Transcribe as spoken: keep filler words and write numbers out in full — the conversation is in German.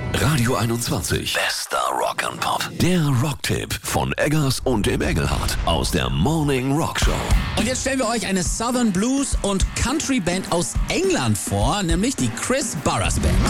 Radio einundzwanzig. Bester Rock and Pop. Der Rocktipp von Eggers und dem Engelhardt aus der Morning Rock Show. Und jetzt stellen wir euch eine Southern Blues und Country Band aus England vor, nämlich die Chris Barras Band.